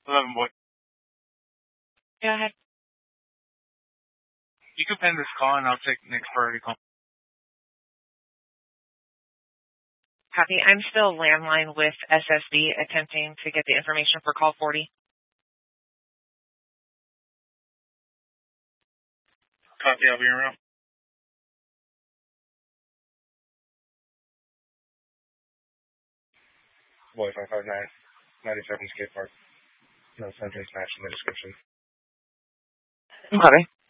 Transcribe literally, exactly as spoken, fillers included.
eleven, boy. Go ahead. You can pin this call and I'll take next priority call. Copy. I'm still landline with S S B attempting to get the information for call forty. Copy, I'll be around. Boy, five five nine, ninety-seven Skate Park. No sentence match in the description. Okay.